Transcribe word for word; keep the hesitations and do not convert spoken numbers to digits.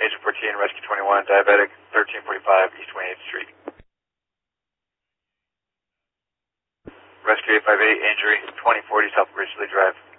Agent fourteen, Rescue twenty-one, Diabetic, thirteen forty-five East twenty-eighth Street. Rescue eight five eight, injury, twenty forty South Ridgely Drive.